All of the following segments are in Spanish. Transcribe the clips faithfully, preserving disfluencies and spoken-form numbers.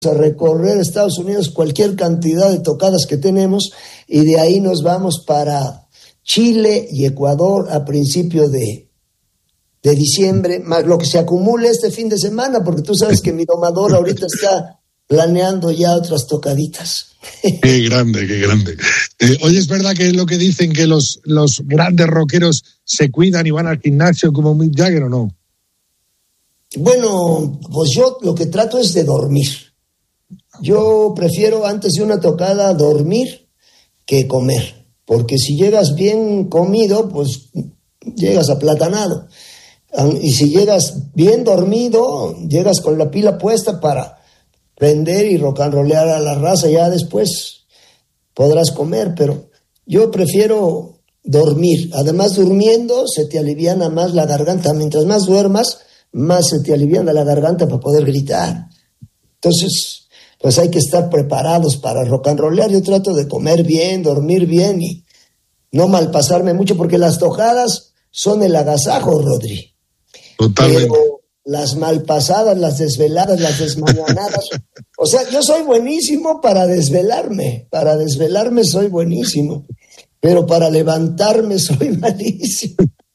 a recorrer Estados Unidos cualquier cantidad de tocadas que tenemos y de ahí nos vamos para Chile y Ecuador a principios de, de diciembre, más lo que se acumule este fin de semana, porque tú sabes que mi domador ahorita está planeando ya otras tocaditas. Qué grande, qué grande. Eh, oye, ¿es verdad que es lo que dicen que los, los grandes rockeros se cuidan y van al gimnasio como Mick Jagger o no? Bueno, pues yo lo que trato es de dormir. Yo prefiero antes de una tocada dormir que comer, porque si llegas bien comido, pues llegas aplatanado. Y si llegas bien dormido, llegas con la pila puesta para prender y rock and rollear a la raza. Ya después podrás comer, pero yo prefiero dormir. Además, durmiendo se te aliviana más la garganta. Mientras más duermas, más se te aliviana la garganta para poder gritar. Entonces, pues hay que estar preparados para rock and rollear. Yo trato de comer bien, dormir bien y no malpasarme mucho, porque las tocadas son el agasajo, Rodri. Totalmente. Pero las malpasadas, las desveladas, las desmañanadas, o sea, yo soy buenísimo para desvelarme, para desvelarme soy buenísimo, pero para levantarme soy malísimo.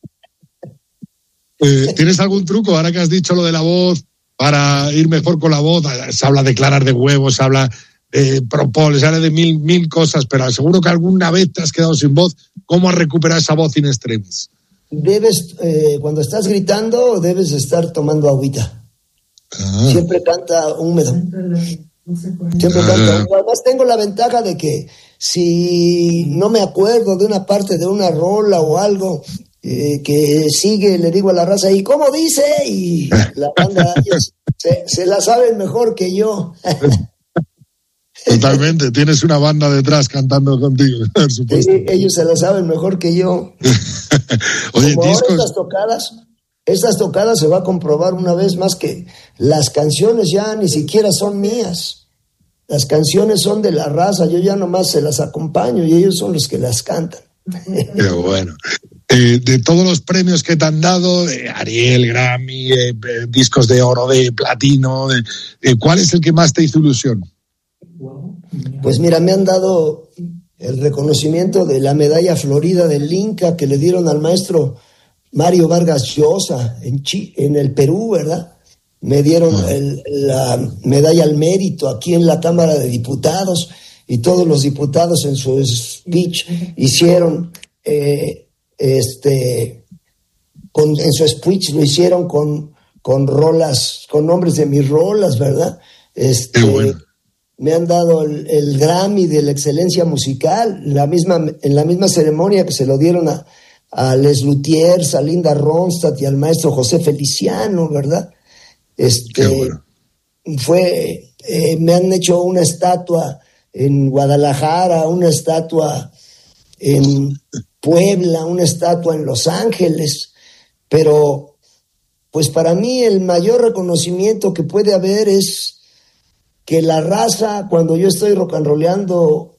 Eh, ¿Tienes algún truco, ahora que has dicho lo de la voz, para ir mejor con la voz? Se habla de clarar de huevos, se habla de propolis, se habla de mil, mil cosas, pero seguro que alguna vez te has quedado sin voz. ¿Cómo recuperar esa voz in extremis? Debes, eh, cuando estás gritando, debes estar tomando agüita. Ah. Siempre canta húmedo. Siempre ah. canta húmedo. Además tengo la ventaja de que si no me acuerdo de una parte de una rola o algo eh, que sigue, le digo a la raza, ¿y cómo dice? Y la banda, ellos se, se la saben mejor que yo. Totalmente, tienes una banda detrás cantando contigo, por supuesto. Sí, ellos se la saben mejor que yo. Oye, como discos... ahora estas tocadas, estas tocadas se va a comprobar una vez más que las canciones ya ni siquiera son mías. Las canciones son de la raza, yo ya nomás se las acompaño y ellos son los que las cantan. Qué bueno. Eh, de todos los premios que te han dado, de Ariel, Grammy, eh, eh, discos de oro, de platino, de, eh, ¿cuál es el que más te hizo ilusión? Pues mira, me han dado el reconocimiento de la medalla Florida del Inca que le dieron al maestro Mario Vargas Llosa en, Chi, en el Perú, ¿verdad? Me dieron el, la medalla al mérito aquí en la Cámara de Diputados y todos los diputados en su speech hicieron, eh, este, con, en su speech lo hicieron con, con rolas, con nombres de mis rolas, ¿verdad? Este, Qué bueno. Me han dado el, el Grammy de la excelencia musical, la misma, en la misma ceremonia que se lo dieron a, a Les Luthiers, a Linda Ronstadt y al maestro José Feliciano, ¿verdad? Este, bueno. fue, eh, me han hecho una estatua en Guadalajara, una estatua en Puebla, una estatua en Los Ángeles, pero pues para mí el mayor reconocimiento que puede haber es que la raza, cuando yo estoy rock and rolleando,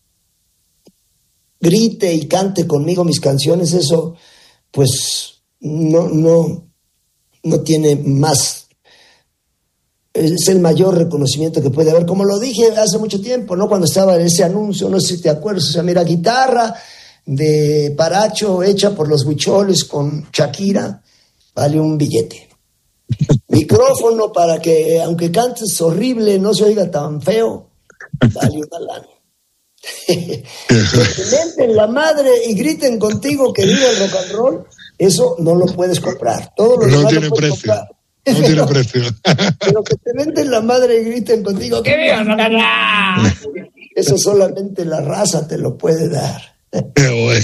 grite y cante conmigo mis canciones. Eso pues no, no, no tiene más. Es el mayor reconocimiento que puede haber. Como lo dije hace mucho tiempo, ¿no? Cuando estaba en ese anuncio, no sé si te acuerdas, o sea, mira, guitarra de Paracho hecha por los Huicholes con Shakira, vale un billete. Micrófono para que, aunque cantes horrible, no se oiga tan feo, vale una lana. Que te menten la madre y griten contigo que viva el rock and roll, eso no lo puedes comprar. Todo lo no tiene precio. Comprar. No pero, tiene precio. Pero que te menten la madre y griten contigo que viva el rock and roll, eso solamente la raza te lo puede dar. Qué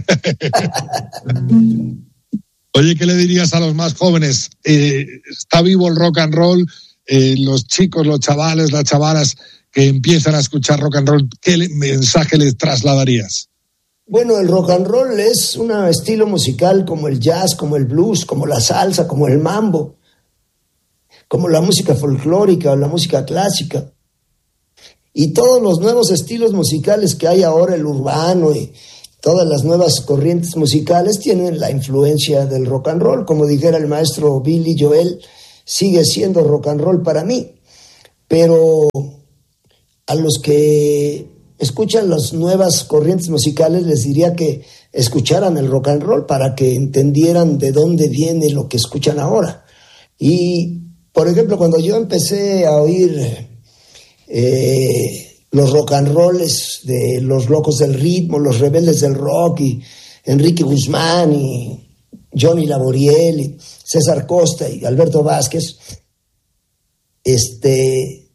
bueno. Oye, ¿qué le dirías a los más jóvenes? Eh, ¿Está vivo el rock and roll? Eh, los chicos, los chavales, las chavalas que empiezan a escuchar rock and roll, ¿qué le, mensaje les trasladarías? Bueno, el rock and roll es un estilo musical como el jazz, como el blues, como la salsa, como el mambo, como la música folclórica o la música clásica. Y todos los nuevos estilos musicales que hay ahora, el urbano y todas las nuevas corrientes musicales tienen la influencia del rock and roll. Como dijera el maestro Billy Joel, sigue siendo rock and roll para mí. pero a los que escuchan las nuevas corrientes musicales les diría que escucharan el rock and roll para que entendieran de dónde viene lo que escuchan ahora. Y, por ejemplo, cuando yo empecé a oír eh, los rock and rolls de los Locos del Ritmo, los Rebeldes del Rock, y Enrique Guzmán, y Johnny Laboriel, y César Costa, y Alberto Vázquez, este,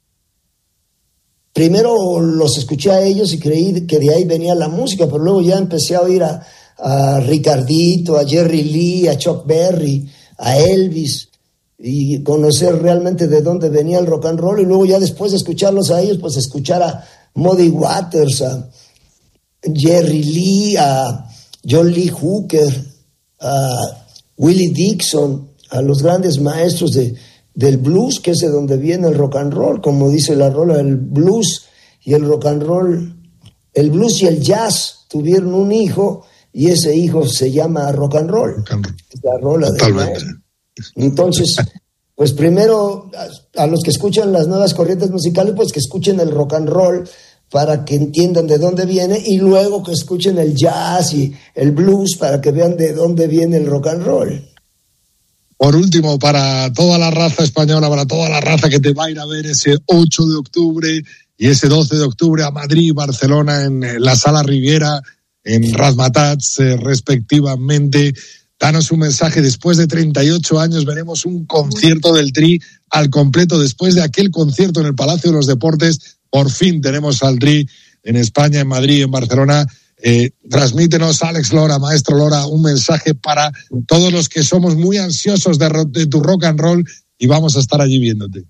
primero los escuché a ellos y creí que de ahí venía la música, pero luego ya empecé a oír a, a Ricardito, a Jerry Lee, a Chuck Berry, a Elvis, y conocer realmente de dónde venía el rock and roll, y luego ya después de escucharlos a ellos, pues escuchar a Muddy Waters, a Jerry Lee, a John Lee Hooker, a Willie Dixon, a los grandes maestros de, del blues, que es de donde viene el rock and roll, como dice la rola, el blues y el rock and roll, el blues y el jazz tuvieron un hijo, y ese hijo se llama rock and roll. Rock and roll. La rola del maestro. Entonces, pues primero a, a los que escuchan las nuevas corrientes musicales, pues que escuchen el rock and roll para que entiendan de dónde viene, y luego que escuchen el jazz y el blues para que vean de dónde viene el rock and roll. Por último, para toda la raza española, para toda la raza que te va a ir a ver ese ocho de octubre y ese doce de octubre a Madrid y Barcelona en la Sala Riviera, en Razzmatazz, eh, respectivamente, danos un mensaje. Después de treinta y ocho años veremos un concierto del Tri al completo. Después de aquel concierto en el Palacio de los Deportes, por fin tenemos al Tri en España, en Madrid, en Barcelona. Eh, transmítenos, Alex Lora, maestro Lora, un mensaje para todos los que somos muy ansiosos de, ro- de tu rock and roll, y vamos a estar allí viéndote.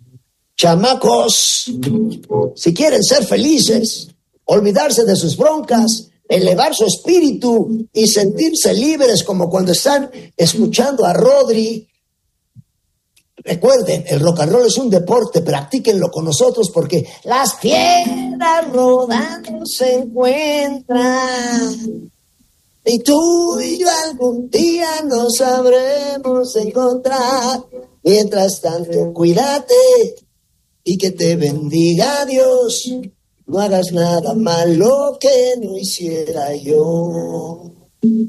Chamacos, si quieren ser felices, olvidarse de sus broncas, elevar su espíritu y sentirse libres como cuando están escuchando a Rodri, recuerden, el rock and roll es un deporte, practíquenlo con nosotros, porque las piedras rodando se encuentran, y tú y yo algún día nos sabremos encontrar. Mientras tanto, cuídate y que te bendiga Dios. No hagas nada malo que no hiciera yo.